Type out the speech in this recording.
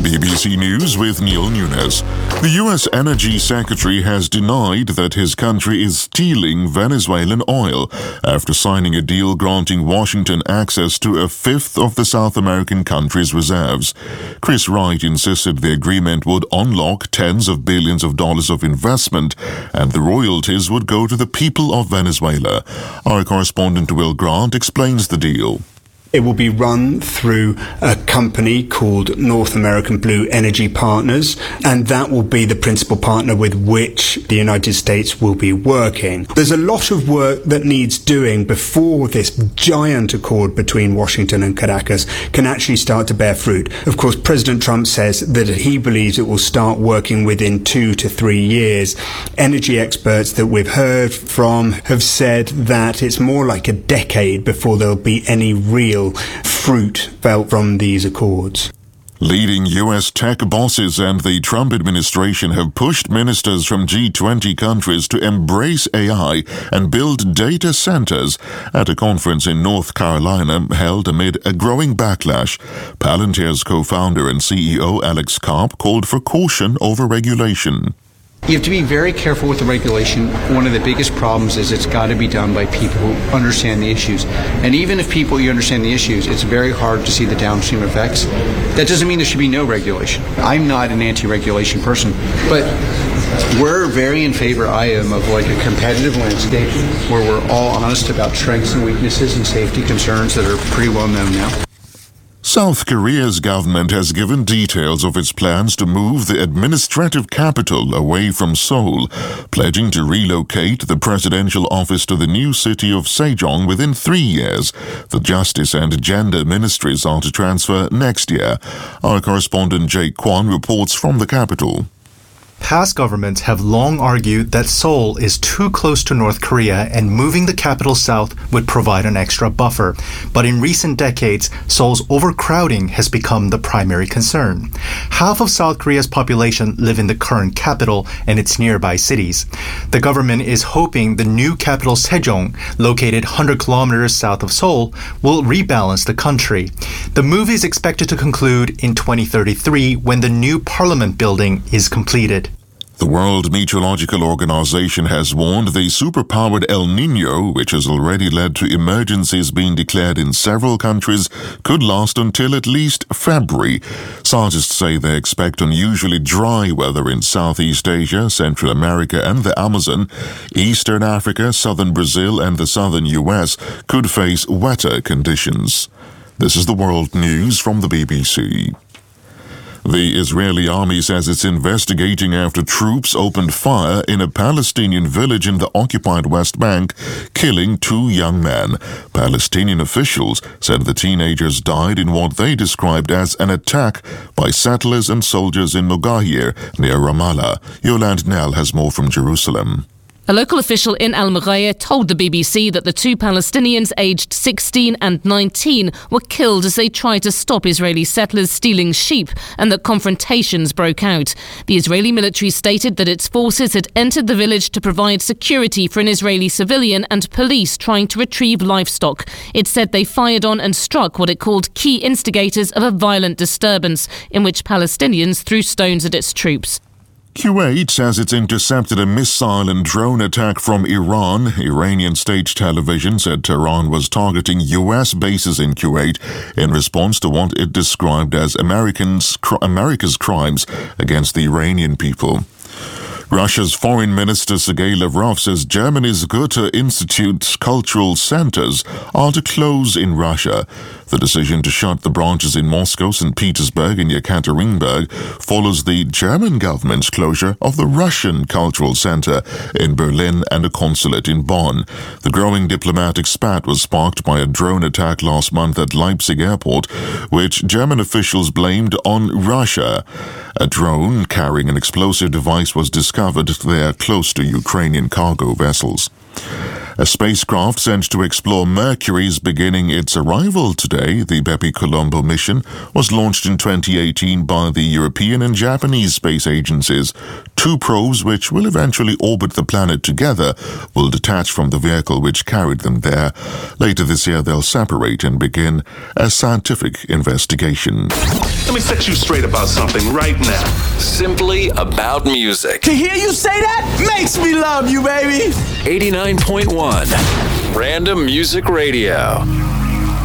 BBC News with Neil Nunes. The U.S. Energy Secretary has denied that his country is stealing Venezuelan oil after signing a deal granting Washington access to a fifth of the South American country's reserves. Chris Wright insisted the agreement would unlock tens of billions of dollars of investment and the royalties would go to the people of Venezuela. Our correspondent Will Grant explains the deal. It will be run through a company called North American Blue Energy Partners, and that will be the principal partner with which the United States will be working. There's a lot of work that needs doing before this giant accord between Washington and Caracas can actually start to bear fruit. Of course, President Trump says that he believes it will start working within 2 to 3 years. Energy experts that we've heard from have said that it's more like a decade before there'll be any real fruit felt from these accords. Leading U.S. tech bosses and the Trump administration have pushed ministers from G20 countries to embrace AI and build data centers at a conference in North Carolina held amid a growing backlash. Palantir's co-founder and CEO Alex Karp called for caution over regulation. You have to be very careful with the regulation. One of the biggest problems is it's got to be done by people who understand the issues. And even if you understand the issues, it's very hard to see the downstream effects. That doesn't mean there should be no regulation. I'm not an anti-regulation person, but we're very in favor, I am, of like a competitive landscape where we're all honest about strengths and weaknesses and safety concerns that are pretty well known now. South Korea's government has given details of its plans to move the administrative capital away from Seoul, pledging to relocate the presidential office to the new city of Sejong within 3 years. The Justice and Gender Ministries are to transfer next year. Our correspondent Jake Kwan reports from the capital. Past governments have long argued that Seoul is too close to North Korea and moving the capital south would provide an extra buffer. But in recent decades, Seoul's overcrowding has become the primary concern. Half of South Korea's population live in the current capital and its nearby cities. The government is hoping the new capital Sejong, located 100 kilometers south of Seoul, will rebalance the country. The move is expected to conclude in 2033 when the new parliament building is completed. The World Meteorological Organization has warned the superpowered El Niño, which has already led to emergencies being declared in several countries, could last until at least February. Scientists say they expect unusually dry weather in Southeast Asia, Central America and the Amazon. Eastern Africa, southern Brazil and the southern US could face wetter conditions. This is the World News from the BBC. The Israeli army says it's investigating after troops opened fire in a Palestinian village in the occupied West Bank, killing 2 young men. Palestinian officials said the teenagers died in what they described as an attack by settlers and soldiers in Nogahir, near Ramallah. Yolande Nell has more from Jerusalem. A local official in Al-Mughayr told the BBC that the 2 Palestinians aged 16 and 19 were killed as they tried to stop Israeli settlers stealing sheep and that confrontations broke out. The Israeli military stated that its forces had entered the village to provide security for an Israeli civilian and police trying to retrieve livestock. It said they fired on and struck what it called key instigators of a violent disturbance in which Palestinians threw stones at its troops. Kuwait says it's intercepted a missile and drone attack from Iran. Iranian state television said Tehran was targeting U.S. bases in Kuwait in response to what it described as America's crimes against the Iranian people. Russia's Foreign Minister Sergei Lavrov says Germany's Goethe Institute's cultural centers are to close in Russia. The decision to shut the branches in Moscow, St. Petersburg and Yekaterinburg follows the German government's closure of the Russian Cultural Center in Berlin and a consulate in Bonn. The growing diplomatic spat was sparked by a drone attack last month at Leipzig airport, which German officials blamed on Russia. A drone carrying an explosive device was discovered there close to Ukrainian cargo vessels. A spacecraft sent to explore Mercury is beginning its arrival today. The Bepi Colombo mission was launched in 2018 by the European and Japanese space agencies. 2 probes, which will eventually orbit the planet together, will detach from the vehicle which carried them there. Later this year, they'll separate and begin a scientific investigation. Let me set you straight about something right now. Simply about music. To hear you say that makes me love you, baby. 89.1 Random Music Radio.